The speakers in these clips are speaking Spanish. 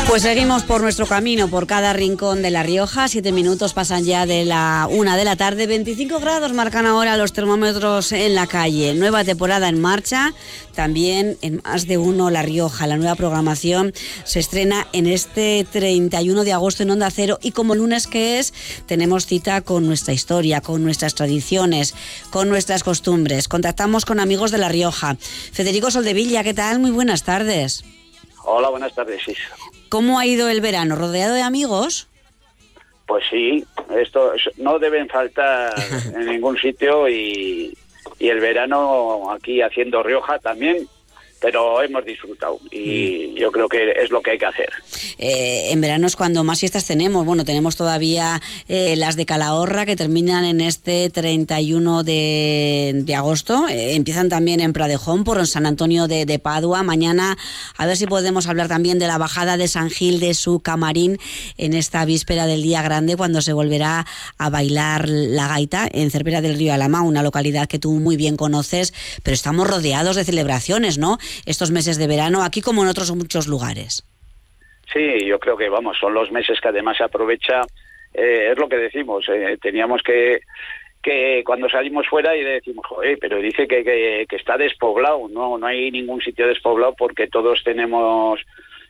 Pues seguimos por nuestro camino, por cada rincón de La Rioja. 7 minutos pasan ya de la 1 de la tarde. 25 grados marcan ahora los termómetros en la calle. Nueva temporada en marcha, también en Más de Uno La Rioja. La nueva programación se estrena en este 31 de agosto en Onda Cero. Y como lunes que es, tenemos cita con nuestra historia, con nuestras tradiciones, con nuestras costumbres. Contactamos con amigos de La Rioja. Federico Soldevilla, ¿qué tal? Muy buenas tardes. Hola, buenas tardes, sí. ¿Cómo ha ido el verano? ¿Rodeado de amigos? Pues sí, estos no deben faltar en ningún sitio y el verano aquí haciendo Rioja también, pero hemos disfrutado y yo creo que es lo que hay que hacer. En verano es cuando más fiestas tenemos. Bueno, tenemos todavía las de Calahorra que terminan en este 31 de agosto. Empiezan también en Pradejón por San Antonio de Padua. Mañana a ver si podemos hablar también de la bajada de San Gil de su camarín en esta víspera del Día Grande, cuando se volverá a bailar la gaita en Cervera del Río Alhama, una localidad que tú muy bien conoces, pero estamos rodeados de celebraciones, ¿no? Estos meses de verano, aquí como en otros muchos lugares. Sí, yo creo que son los meses que además se aprovecha, es lo que decimos, teníamos que cuando salimos fuera y decimos, joder, pero dice que está despoblado, no hay ningún sitio despoblado porque todos tenemos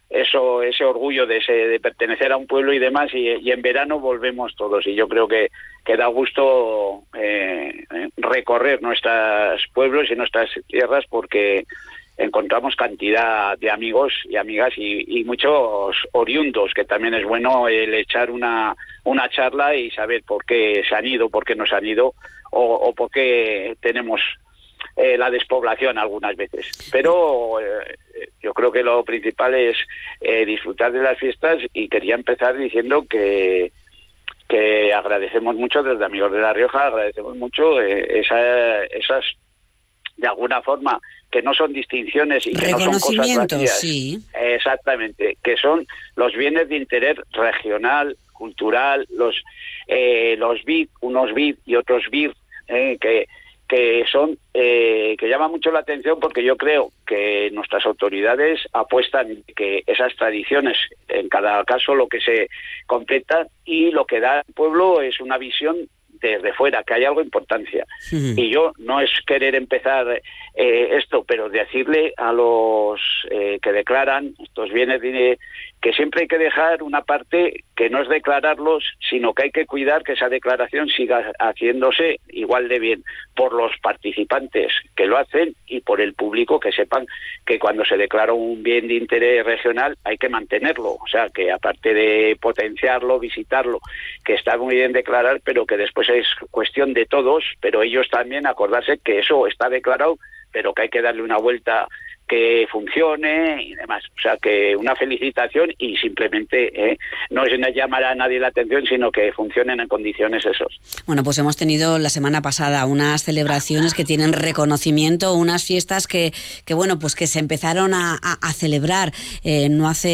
ese orgullo de pertenecer a un pueblo y demás, y en verano volvemos todos, y yo creo que da gusto recorrer nuestros pueblos y nuestras tierras porque encontramos cantidad de amigos y amigas y muchos oriundos, que también es bueno el echar una charla y saber por qué se han ido, por qué no se han ido o por qué tenemos la despoblación algunas veces. Pero yo creo que lo principal es disfrutar de las fiestas, y quería empezar diciendo que agradecemos mucho desde Amigos de La Rioja, agradecemos mucho esas, de alguna forma, que no son distinciones y que no son cosas vacías. Sí. Exactamente, que son los bienes de interés regional, cultural, los BID, unos BID y otros BIR, que son que llaman mucho la atención, porque yo creo que nuestras autoridades apuestan que esas tradiciones, en cada caso lo que se completa, y lo que da al pueblo es una visión desde fuera, que hay algo de importancia. Sí. Y yo no es querer empezar esto, pero decirle a los que declaran estos bienes, que siempre hay que dejar una parte que no es declararlos, sino que hay que cuidar que esa declaración siga haciéndose igual de bien por los participantes que lo hacen y por el público, que sepan que cuando se declara un bien de interés regional hay que mantenerlo. O sea, que aparte de potenciarlo, visitarlo, que está muy bien declarar, pero que después es cuestión de todos, pero ellos también acordarse que eso está declarado, pero que hay que darle una vuelta que funcione y demás. O sea, que una felicitación, y simplemente no es llamar a nadie la atención, sino que funcionen en condiciones esos. Bueno, pues hemos tenido la semana pasada unas celebraciones que tienen reconocimiento, unas fiestas que bueno, pues que se empezaron a celebrar no hace